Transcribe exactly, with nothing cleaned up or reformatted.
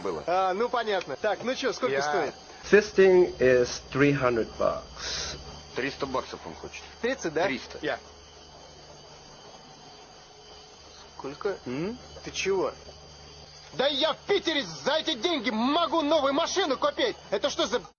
там было. А, ну понятно. Так, ну что, сколько Я... стоит? Fisting is three hundred bucks. Триста баксов он хочет. тридцать, да? Триста. Я. Сколько? Hmm? Ты чего? Да я в Питере за эти деньги могу новую машину купить! Это что за